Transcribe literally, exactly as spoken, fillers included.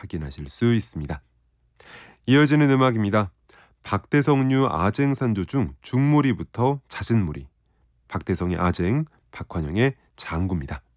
확인하실 수 있습니다. 이어지는 음악입니다. 박대성류 아쟁산조 중 중무리부터 잦은 무리. 박대성의 아쟁, 박환영의 장구입니다.